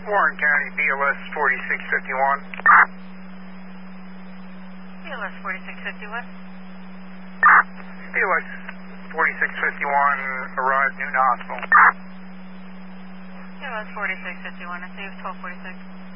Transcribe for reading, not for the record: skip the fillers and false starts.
Warren County, BLS 4651. BLS 4651. BLS 4651 arrived Newton Hospital. BLS 4651, I see it was 1246.